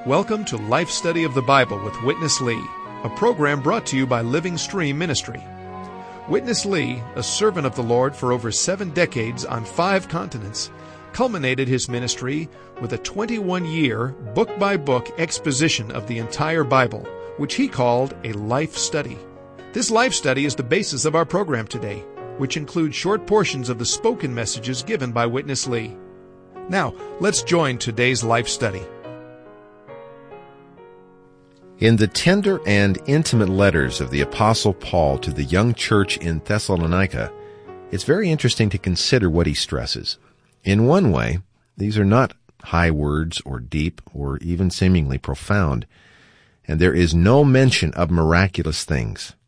Welcome to Life Study of the Bible with Witness Lee, a program brought to you by Living Stream Ministry. Witness Lee, a servant of the Lord for over 7 decades on 5 continents, culminated his ministry with a 21-year, book-by-book exposition of the entire Bible, which he called a life study. This life study is the basis of our program today, which includes short portions of the spoken messages given by Witness Lee. Now, let's join today's life study. In the tender and intimate letters of the Apostle Paul to the young church in Thessalonica, it's very interesting to consider what he stresses. In one way, these are not high words or deep or even seemingly profound, and there is no mention of miraculous things.